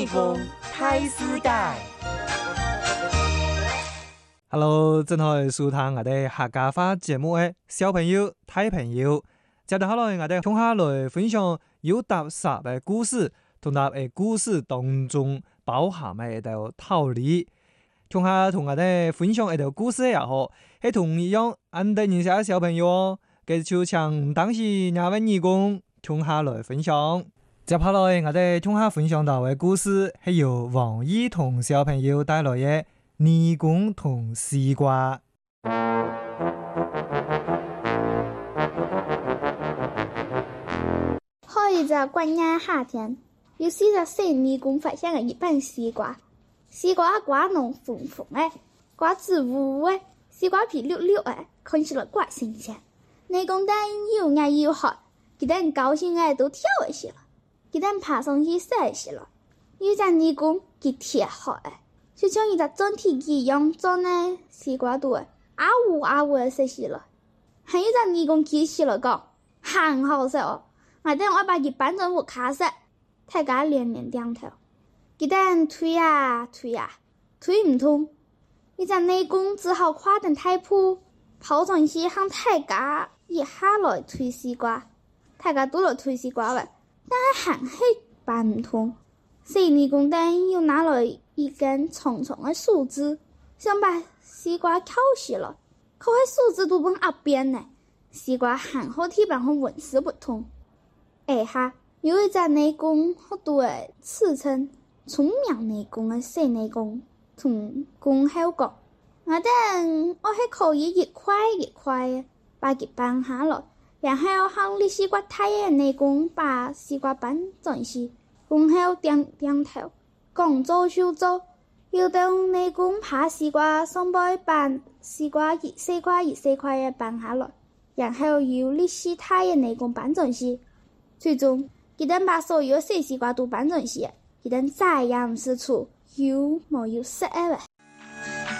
义工睇世界。 Hello，正好收聽我哋客家話節目嘅小朋友、大朋友，接住下來我哋同下來分享有特色嘅故事，同埋喺故事當中包含嘅一條道理。同下同我哋分享一條故事也好，係同一樣啱得認識嘅小朋友哦。嘅就請當時兩位義工同下來分享。接下來我哋同下分享到嘅故事係由王依彤小朋友帶來嘅義工同西瓜。 開一隻關鍵夏天，有四隻小義工發現了一半西瓜，西瓜瓜農紅紅的，瓜子烏的，西瓜皮綠綠的，看起來怪新鮮。義工蛋又愛又好，佢哋高興的都跳起了，佢哋爬上去曬起了。有隻義工佢鐵好的，就像一隻裝鐵機一樣裝呢西瓜度的，啊嗚的曬起了。還有隻義工佢起了講，很好食哦。我等我把佢搬進屋卡食，大家連連點頭。佢等推啊推啊，推唔通，一隻義工只好跨登大鋪，跑上去向大家一下來推西瓜。大家都來推西瓜了，但係還係搬唔通。小義工等又拿來一根長長的樹枝，想把西瓜挑起了，可係樹枝都往一邊呢，西瓜很好地方會紋絲不通。下有一隻義工好多嘅刺稱聰明義工嘅小義工同工後講，我等我係可以一塊一塊把佢搬下來，然後向你西瓜太嘅義工把西瓜搬上去，工後點頭講做就做，要等義工把西瓜上背搬西瓜一細塊一細塊嘅搬下來，然後由你西太嘅義工搬上去。最終，佢哋把所有小西瓜都搬上去，佢哋再也唔是處有冇有食嘅。